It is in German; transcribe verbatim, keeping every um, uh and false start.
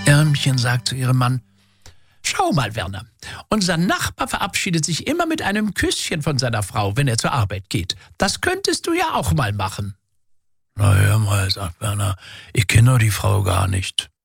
Ärmchen sagt zu ihrem Mann: Schau mal, Werner, unser Nachbar verabschiedet sich immer mit einem Küsschen von seiner Frau, wenn er zur Arbeit geht. Das könntest du ja auch mal machen. Na hör mal, sagt Werner, ich kenne doch die Frau gar nicht.